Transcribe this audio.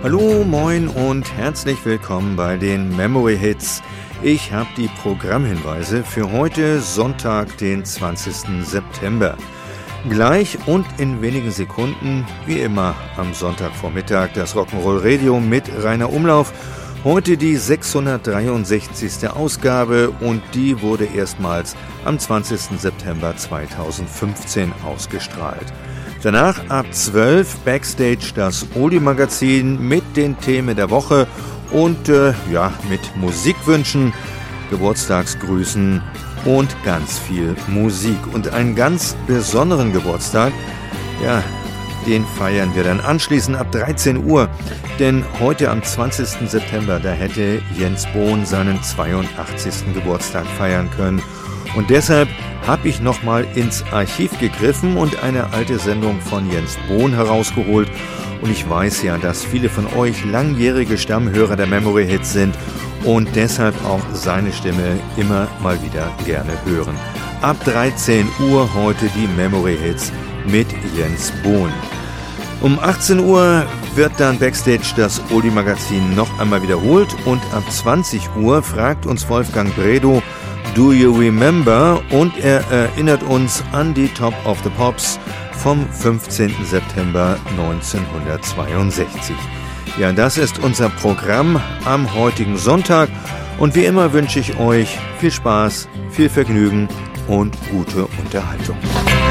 Hallo, moin und herzlich willkommen bei den Memory Hits. Ich habe die Programmhinweise für heute Sonntag, den 20. September. Gleich und in wenigen Sekunden, wie immer am Sonntagvormittag, das Rock'n'Roll Radio mit Rainer Umlauf. Heute die 663. Ausgabe und die wurde erstmals am 20. September 2015 ausgestrahlt. Danach ab 12 Backstage das Oldie-Magazin mit den Themen der Woche und mit Musikwünschen, Geburtstagsgrüßen und ganz viel Musik. Und einen ganz besonderen Geburtstag, den feiern wir dann anschließend ab 13 Uhr. Denn heute am 20. September, da hätte Jens Bohn seinen 82. Geburtstag feiern können. Und deshalb habe ich nochmal ins Archiv gegriffen und eine alte Sendung von Jens Bohn herausgeholt. Und ich weiß ja, dass viele von euch langjährige Stammhörer der Memory Hits sind und deshalb auch seine Stimme immer mal wieder gerne hören. Ab 13 Uhr heute die Memory Hits mit Jens Bohn. Um 18 Uhr wird dann Backstage das Oldie-Magazin noch einmal wiederholt und ab 20 Uhr fragt uns Wolfgang Bredow, Do You Remember? Und er erinnert uns an die Top of the Pops vom 15. September 1962. Ja, das ist unser Programm am heutigen Sonntag und wie immer wünsche ich euch viel Spaß, viel Vergnügen und gute Unterhaltung.